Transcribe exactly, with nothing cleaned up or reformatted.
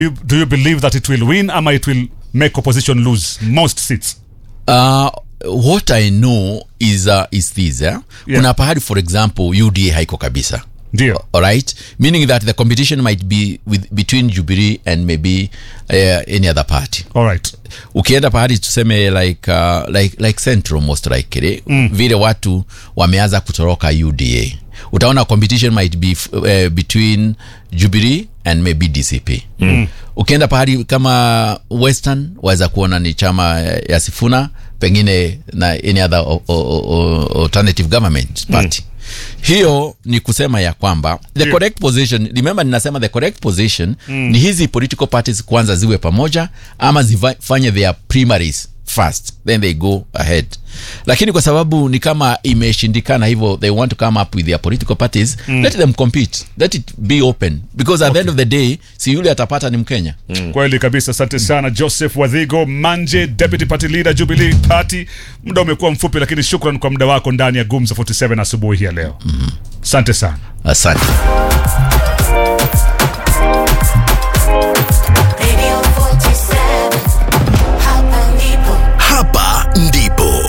you, do you believe that it will win ama it will make opposition lose most seats? Uh, what I know is uh, is this, eh? Yeah. Kuna pahali, for example, U D A haiko kabisa. Ndio. All right, meaning that the competition might be with between Jubilee and maybe uh, any other party. All right. Ukienda pahali tuseme like uh, like like Central most likely, mm. vile watu wameanza kutoroka U D A, utaona competition might be uh, between Jubilee and maybe D C P. Mm. Ukienda pahali kama Western, waweza kuona ni chama ya Sifuna pengine na any other o, o, o, alternative government party. Mm. Hiyo ni kusema ya kwamba the yeah. correct position, remember ninasema the correct position mm. ni hizi political parties kwanza ziwe pamoja ama zifanye their primaries first, then they go ahead. Lakini kwa sababu ni kama imeshindikana hivyo, they want to come up with their political parties, mm. let them compete, let it be open, because at okay. the end of the day si yule atapata ni Mkenya. Mm. Kweli kabisa. Asante sana Joseph Wadhigo Manje, Deputy Party Leader Jubilee Party. Muda umekuwa mfupi, lakini shukrani kwa muda wako ndani ya Gumzo arobaini na saba asubuhi hii leo. Asante mm. sana. Asante.